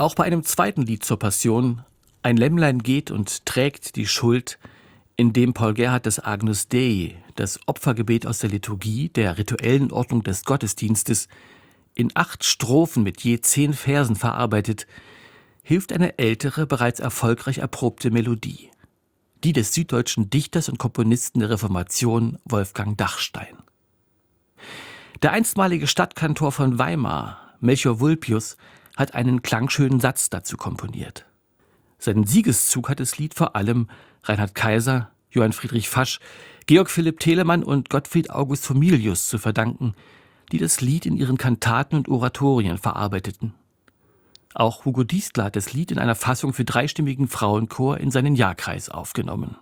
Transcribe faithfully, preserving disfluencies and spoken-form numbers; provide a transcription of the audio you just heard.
Auch bei einem zweiten Lied zur Passion, Ein Lämmlein geht und trägt die Schuld, in dem Paul Gerhardt das Agnus Dei, das Opfergebet aus der Liturgie, der rituellen Ordnung des Gottesdienstes, in acht Strophen mit je zehn Versen verarbeitet, hilft eine ältere, bereits erfolgreich erprobte Melodie. Die des süddeutschen Dichters und Komponisten der Reformation Wolfgang Dachstein. Der einstmalige Stadtkantor von Weimar, Melchior Vulpius, hat einen klangschönen Satz dazu komponiert. Seinen Siegeszug hat das Lied vor allem Reinhard Kaiser, Johann Friedrich Fasch, Georg Philipp Telemann und Gottfried August Homilius zu verdanken, die das Lied in ihren Kantaten und Oratorien verarbeiteten. Auch Hugo Diestel hat das Lied in einer Fassung für dreistimmigen Frauenchor in seinen Jahrkreis aufgenommen.